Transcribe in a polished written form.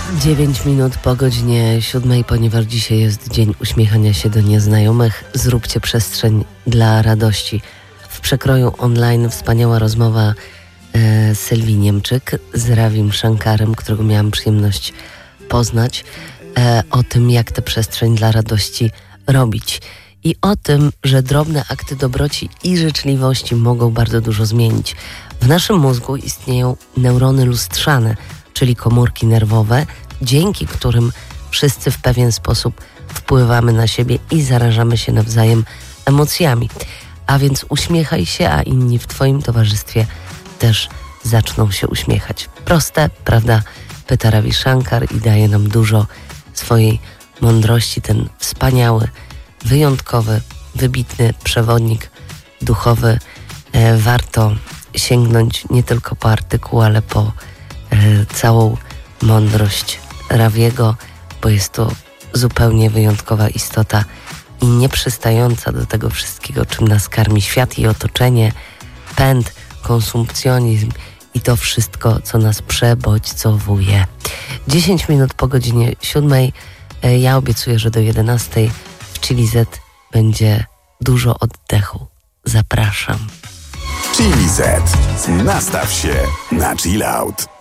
9 minut po godzinie 7, ponieważ dzisiaj jest dzień uśmiechania się do nieznajomych. Zróbcie przestrzeń dla radości. W przekroju online wspaniała rozmowa Sylwii Niemczyk z Ravim Shankarem, którego miałam przyjemność poznać, o tym, jak tę przestrzeń dla radości robić. I o tym, że drobne akty dobroci i życzliwości mogą bardzo dużo zmienić. W naszym mózgu istnieją neurony lustrzane, czyli komórki nerwowe, dzięki którym wszyscy w pewien sposób wpływamy na siebie i zarażamy się nawzajem emocjami. A więc uśmiechaj się, a inni w Twoim towarzystwie też zaczną się uśmiechać. Proste, prawda? Pyta Ravi Shankar i daje nam dużo swojej mądrości. Ten wspaniały, wyjątkowy, wybitny przewodnik duchowy. Warto sięgnąć nie tylko po artykuł, ale po całą mądrość Raviego, bo jest to zupełnie wyjątkowa istota i nieprzystająca do tego wszystkiego, czym nas karmi świat i otoczenie, pęd, konsumpcjonizm i to wszystko, co nas przebodźcowuje. 10 minut po godzinie 7. Ja obiecuję, że do 11 w Chili Z będzie dużo oddechu. Zapraszam. Chili Z. Nastaw się na chill out.